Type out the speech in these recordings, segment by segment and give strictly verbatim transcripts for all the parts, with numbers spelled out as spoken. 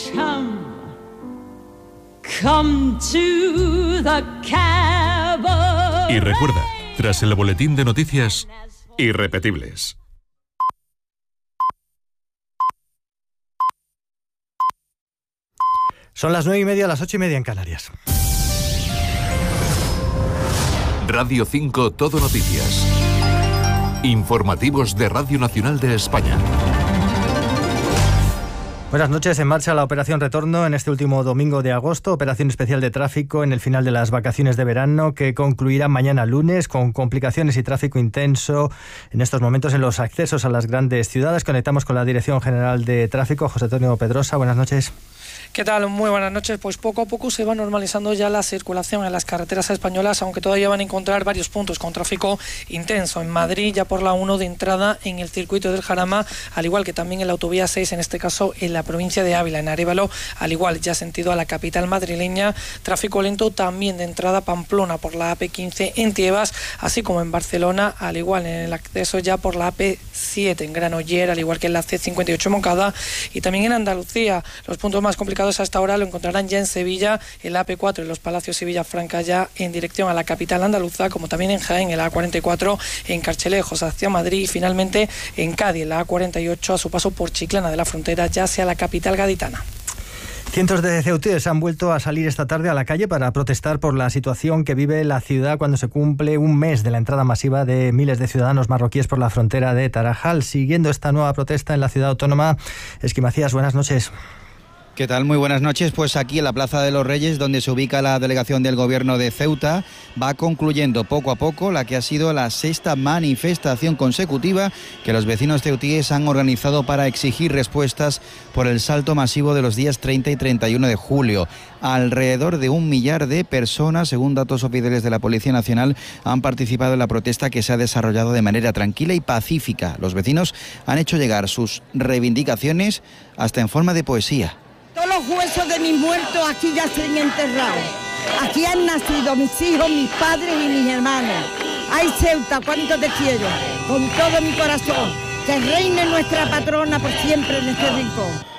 chum, come to the cabaret. Y recuerda, tras el boletín de noticias, irrepetibles. Son las nueve y media, las ocho y media en Canarias. Radio cinco Todo Noticias. Informativos de Radio Nacional de España. Buenas noches. En marcha la Operación Retorno en este último domingo de agosto, operación especial de tráfico en el final de las vacaciones de verano que concluirá mañana lunes con complicaciones y tráfico intenso en estos momentos en los accesos a las grandes ciudades. Conectamos con la Dirección General de Tráfico, José Antonio Pedrosa. Buenas noches. ¿Qué tal? Muy buenas noches. Pues poco a poco se va normalizando ya la circulación en las carreteras españolas, aunque todavía van a encontrar varios puntos con tráfico intenso. En Madrid, ya por la uno de entrada en el circuito del Jarama, al igual que también en la autovía seis, en este caso en la provincia de Ávila. En Arévalo, al igual, ya sentido a la capital madrileña, tráfico lento también de entrada a Pamplona por la A P quince en Tiebas, así como en Barcelona, al igual en el acceso ya por la A P siete en Granollers, al igual que en la C cincuenta y ocho en Moncada, y también en Andalucía. Los puntos más complicados hasta ahora lo encontrarán ya en Sevilla, en la A P cuatro en los Palacios y Villafranca, ya en dirección a la capital andaluza, como también en Jaén, en la A cuarenta y cuatro en Carchelejos hacia Madrid, y finalmente en Cádiz, en la A cuarenta y ocho a su paso por Chiclana de la Frontera, ya hacia la capital gaditana. Cientos de ceutíes han vuelto a salir esta tarde a la calle para protestar por la situación que vive la ciudad cuando se cumple un mes de la entrada masiva de miles de ciudadanos marroquíes por la frontera de Tarajal. Siguiendo esta nueva protesta en la ciudad autónoma, Esqui Macías, buenas noches. ¿Qué tal? Muy buenas noches. Pues aquí en la Plaza de los Reyes, donde se ubica la delegación del Gobierno de Ceuta, va concluyendo poco a poco la que ha sido la sexta manifestación consecutiva que los vecinos ceutíes han organizado para exigir respuestas por el salto masivo de los días treinta y treinta y uno de julio. Alrededor de un millar de personas, según datos oficiales de la Policía Nacional, han participado en la protesta que se ha desarrollado de manera tranquila y pacífica. Los vecinos han hecho llegar sus reivindicaciones hasta en forma de poesía. Todos los huesos de mis muertos aquí ya se han enterrado. Aquí han nacido mis hijos, mis padres y mis hermanos. Ay, Ceuta, cuánto te quiero, con todo mi corazón. Que reine nuestra patrona por siempre en este rincón.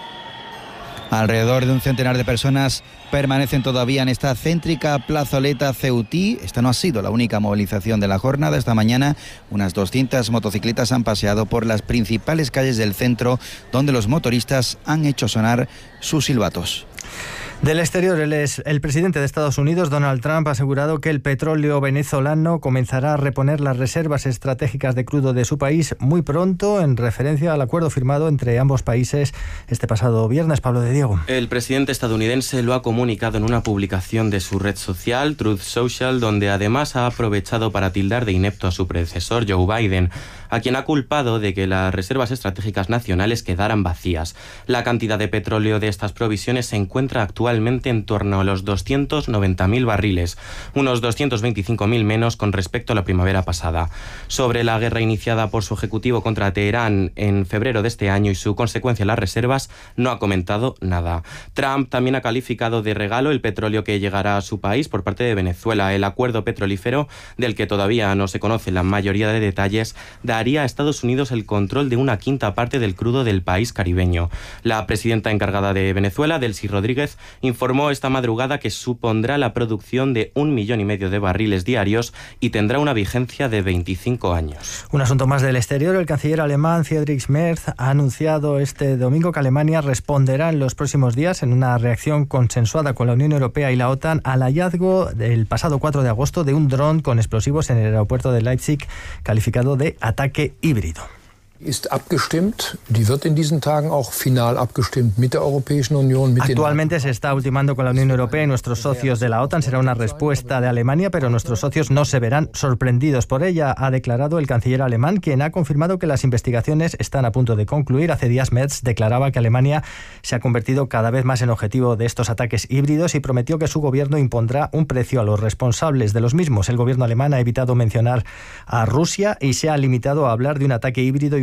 Alrededor de un centenar de personas permanecen todavía en esta céntrica plazoleta ceutí. Esta no ha sido la única movilización de la jornada. Esta mañana unas doscientas motocicletas han paseado por las principales calles del centro, donde los motoristas han hecho sonar sus silbatos. Del exterior, el, es, el presidente de Estados Unidos, Donald Trump, ha asegurado que el petróleo venezolano comenzará a reponer las reservas estratégicas de crudo de su país muy pronto, en referencia al acuerdo firmado entre ambos países este pasado viernes. Pablo de Diego. El presidente estadounidense lo ha comunicado en una publicación de su red social, Truth Social, donde además ha aprovechado para tildar de inepto a su predecesor, Joe Biden, a quien ha culpado de que las reservas estratégicas nacionales quedaran vacías. La cantidad de petróleo de estas provisiones se encuentra actualmente en torno a los doscientos noventa mil barriles, unos doscientos veinticinco mil menos con respecto a la primavera pasada. Sobre la guerra iniciada por su ejecutivo contra Teherán en febrero de este año y su consecuencia en las reservas, no ha comentado nada. Trump también ha calificado de regalo el petróleo que llegará a su país por parte de Venezuela. El acuerdo petrolífero, del que todavía no se conoce la mayoría de detalles, daría a Estados Unidos el control de una quinta parte del crudo del país caribeño. La presidenta encargada de Venezuela, Delcy Rodríguez, informó esta madrugada que supondrá la producción de un millón y medio de barriles diarios y tendrá una vigencia de veinticinco años. Un asunto más del exterior. El canciller alemán Friedrich Merz ha anunciado este domingo que Alemania responderá en los próximos días en una reacción consensuada con la Unión Europea y la OTAN al hallazgo del pasado cuatro de agosto de un dron con explosivos en el aeropuerto de Leipzig, calificado de ataque híbrido. Ist abgestimmt, die wird in diesen Tagen auch final abgestimmt mit der Europäischen Union. Mit Actualmente se está ultimando con la Unión Europea y nuestros socios de la OTAN. Será una respuesta de Alemania, pero nuestros socios no se verán sorprendidos por ella, ha declarado el canciller alemán, quien ha confirmado que las investigaciones están a punto de concluir. Hace días Merz declaraba que Alemania se ha convertido cada vez más en objetivo de estos ataques híbridos y prometió que su gobierno impondrá un precio a los responsables de los mismos. El gobierno alemán ha evitado mencionar a Rusia y se ha limitado a hablar de un ataque híbrido y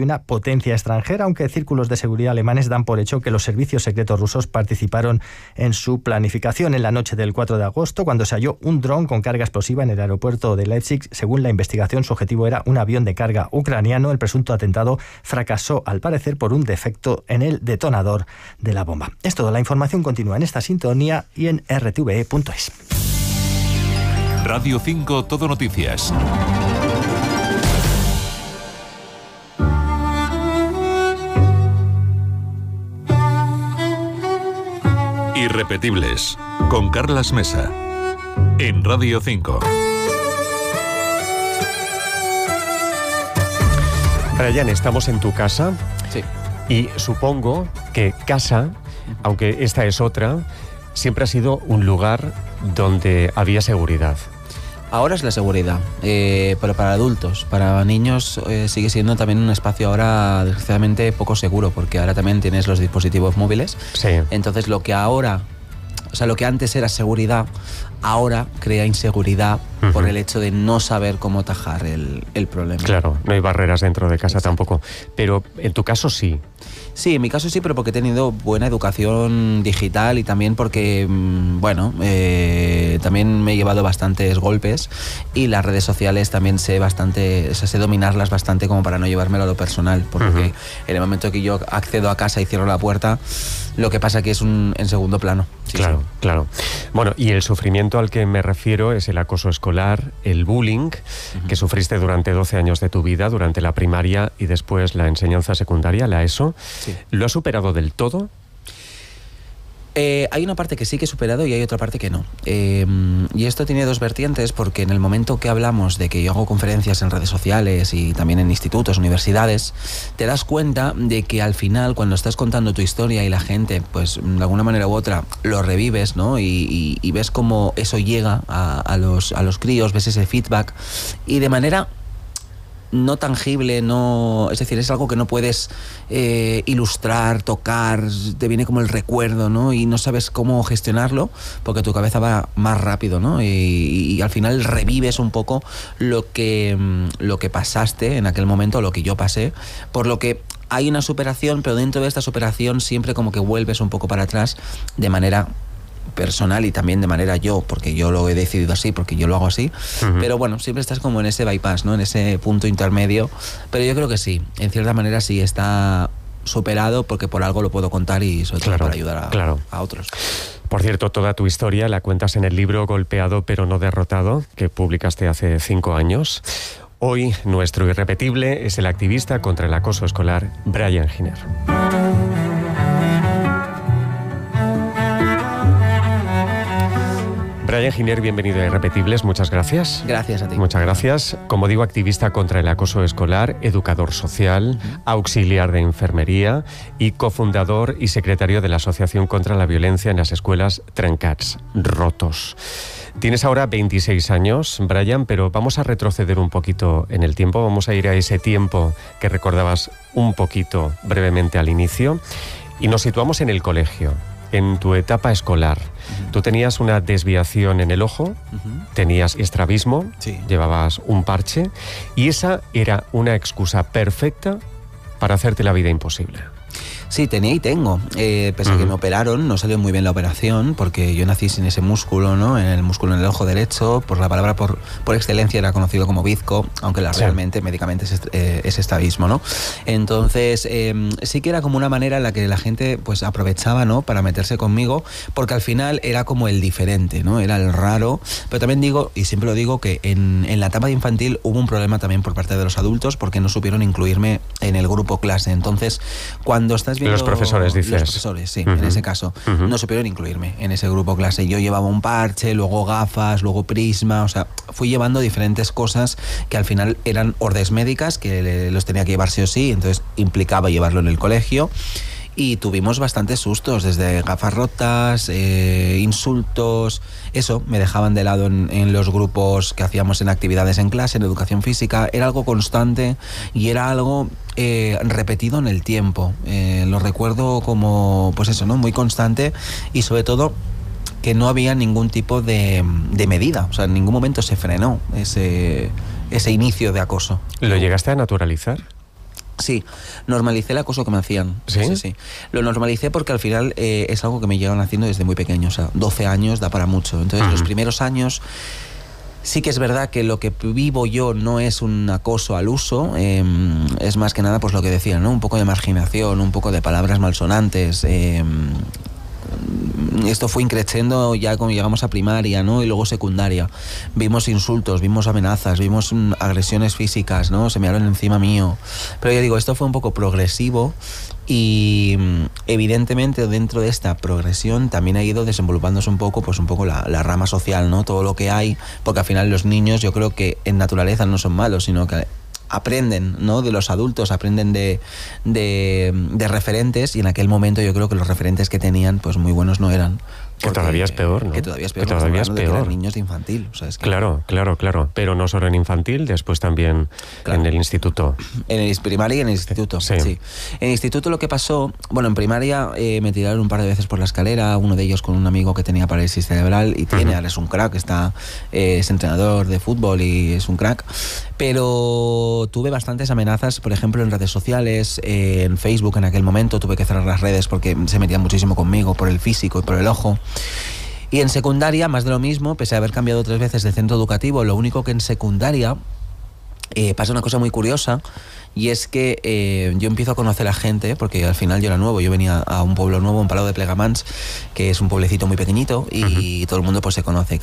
una potencia extranjera, aunque círculos de seguridad alemanes dan por hecho que los servicios secretos rusos participaron en su planificación. En la noche del cuatro de agosto, cuando se halló un dron con carga explosiva en el aeropuerto de Leipzig, según la investigación, su objetivo era un avión de carga ucraniano. El presunto atentado fracasó, al parecer, por un defecto en el detonador de la bomba. Es todo. La información continúa en esta sintonía y en r t v e punto es. Radio cinco Todo Noticias. Irrepetibles, con Carlas Mesa, en Radio cinco. Brian, estamos en tu casa. Sí. Y supongo que casa, aunque esta es otra, siempre ha sido un lugar donde había seguridad. Ahora es la seguridad, eh, pero para adultos, para niños eh, sigue siendo también un espacio ahora desgraciadamente poco seguro, porque ahora también tienes los dispositivos móviles. Sí. Entonces lo que ahora, o sea, lo que antes era seguridad, ahora crea inseguridad uh-huh. por el hecho de no saber cómo atajar el, el problema. Claro, no hay barreras dentro de casa. Exacto. Tampoco. Pero en tu caso sí. Sí, en mi caso sí, pero porque he tenido buena educación digital y también porque, bueno, eh, también me he llevado bastantes golpes y las redes sociales también sé bastante, o sea, sé dominarlas bastante como para no llevármelo a lo personal, porque uh-huh. en el momento que yo accedo a casa y cierro la puerta, lo que pasa que es un en segundo plano. Sí, claro, sí. claro. Bueno, y el sufrimiento al que me refiero es el acoso escolar, el bullying, uh-huh. que sufriste durante doce años de tu vida, durante la primaria y después la enseñanza secundaria, la ESO. Sí. ¿Lo has superado del todo? Eh, hay una parte que sí que he superado y hay otra parte que no. Eh, y esto tiene dos vertientes, porque en el momento que hablamos de que yo hago conferencias en redes sociales y también en institutos, universidades, te das cuenta de que al final, cuando estás contando tu historia y la gente, pues de alguna manera u otra, lo revives, ¿no? Y, y, y ves cómo eso llega a, a, los, a los críos, ves ese feedback y de manera no tangible, no, es decir, es algo que no puedes eh, ilustrar, tocar, te viene como el recuerdo, ¿no? Y no sabes cómo gestionarlo porque tu cabeza va más rápido, ¿no? Y, y, y al final revives un poco lo que, lo que pasaste en aquel momento, lo que yo pasé, por lo que hay una superación, pero dentro de esta superación siempre como que vuelves un poco para atrás de manera personal y también de manera yo, porque yo lo he decidido así, porque yo lo hago así, uh-huh. pero bueno, siempre estás como en ese bypass, ¿no? En ese punto intermedio, pero yo creo que sí, en cierta manera sí está superado, porque por algo lo puedo contar y sobre todo claro, para ayudar a, claro. a otros. Por cierto, toda tu historia la cuentas en el libro Golpeado pero no derrotado, que publicaste hace cinco años. Hoy nuestro irrepetible es el activista contra el acoso escolar, Brian Giner. Brian Giner, bienvenido a Irrepetibles, muchas gracias. Gracias a ti. Muchas gracias. Como digo, activista contra el acoso escolar, educador social, uh-huh. auxiliar de enfermería y cofundador y secretario de la Asociación contra la Violencia en las Escuelas Trencats, Rotos. Tienes ahora veintiséis años, Brian, pero vamos a retroceder un poquito en el tiempo, vamos a ir a ese tiempo que recordabas un poquito brevemente al inicio y nos situamos en el colegio. En tu etapa escolar, uh-huh. tú tenías una desviación en el ojo, uh-huh. tenías estrabismo, sí. llevabas un parche y esa era una excusa perfecta para hacerte la vida imposible. Sí, tenía y tengo. Eh, pese uh-huh. a que me operaron, no salió muy bien la operación, porque yo nací sin ese músculo, ¿no? En el músculo en el ojo derecho, por la palabra por, por excelencia era conocido como bizco, aunque la, sí. realmente médicamente es, eh, es estrabismo, ¿no? Entonces, eh, sí que era como una manera en la que la gente pues aprovechaba, ¿no? Para meterse conmigo, porque al final era como el diferente, ¿no? Era el raro. Pero también digo, y siempre lo digo, que en, en la etapa infantil hubo un problema también por parte de los adultos, porque no supieron incluirme en el grupo clase. Entonces, cuando estás viendo... Los profesores, dices. Los profesores, sí, uh-huh. en ese caso. Uh-huh. No supieron incluirme en ese grupo clase. Yo llevaba un parche, luego gafas, luego prisma, o sea, fui llevando diferentes cosas que al final eran órdenes médicas, que le, los tenía que llevar sí o sí, entonces implicaba llevarlo en el colegio. Y tuvimos bastantes sustos, desde gafas rotas, eh, insultos, eso, me dejaban de lado en, en los grupos que hacíamos en actividades en clase, en educación física, era algo constante y era algo eh, repetido en el tiempo. Eh, lo recuerdo como, pues eso, ¿no? Muy constante y sobre todo que no había ningún tipo de, de medida, o sea, en ningún momento se frenó ese, ese inicio de acoso. ¿Lo llegaste a naturalizar? Sí, normalicé el acoso que me hacían. ¿Sí? Sí, sí. Lo normalicé porque al final eh, es algo que me llevan haciendo desde muy pequeño. O sea, doce años da para mucho. Entonces, uh-huh. los primeros años sí que es verdad que lo que vivo yo no es un acoso al uso. Eh, es más que nada, pues lo que decía, ¿no? Un poco de marginación, un poco de palabras malsonantes. Eh, esto fue increciendo ya cuando llegamos a primaria, ¿no? Y luego secundaria. Vimos insultos, vimos amenazas, vimos mm, agresiones físicas, ¿no? Se me hablan encima mío. Pero yo digo, esto fue un poco progresivo y evidentemente dentro de esta progresión también ha ido desenvolupándose un poco, pues un poco la, la rama social, ¿no? Todo lo que hay, porque al final los niños yo creo que en naturaleza no son malos, sino que aprenden, ¿no? De los adultos, aprenden de, de, de referentes, y en aquel momento yo creo que los referentes que tenían pues muy buenos no eran. Que todavía es peor, ¿no? Que todavía es peor. Que todavía es peor. De que eran niños de infantil. O sea, es que... Claro, claro, claro. Pero no solo en infantil, después también claro. en el instituto. En el primaria y en el instituto, sí. sí. En el instituto lo que pasó, bueno, en primaria eh, me tiraron un par de veces por la escalera, uno de ellos con un amigo que tenía parálisis cerebral y tiene, uh-huh. ahora es un crack, está, eh, es entrenador de fútbol y es un crack. Pero tuve bastantes amenazas, por ejemplo, en redes sociales, eh, en Facebook en aquel momento, tuve que cerrar las redes porque se metían muchísimo conmigo por el físico y por el ojo. Y en secundaria, más de lo mismo, pese a haber cambiado tres veces de centro educativo, lo único que en secundaria eh, pasa una cosa muy curiosa, y es que eh, yo empiezo a conocer a gente, porque al final yo era nuevo, yo venía a un pueblo nuevo, un Palau de Plegamans, que es un pueblecito muy pequeñito, y uh-huh. todo el mundo pues se conoce.